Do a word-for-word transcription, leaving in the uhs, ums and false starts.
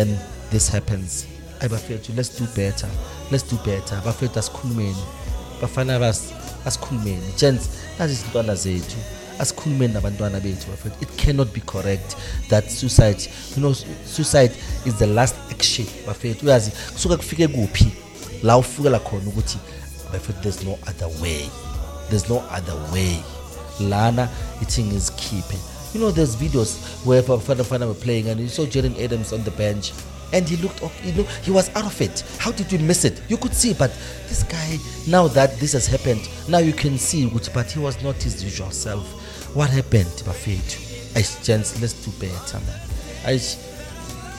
then this happens. Ay bafethu, let's do better, let's do better. Bafethu asikhulumeni, bafana bas asikhulumeni. Gents, nazi izintwana zethu, asikhulumeni nabantwana bethu bafethu. It cannot be correct that suicide, you know, suicide is the last action bafethu. Uyazi kusuka kufike kuphi la ufukela khona ukuthi bafethu there's no other way, there's no other way. Lana eating is keeping. You know, there's videos where Bafana Bafana were playing and you saw Jaden Adams on the bench and he looked up, you know, he was out of it. How did we miss it? You could see, but this guy, now that this has happened, now you can see, but he was not his usual self. What happened, Bafethu? I chance, let's do better, man. I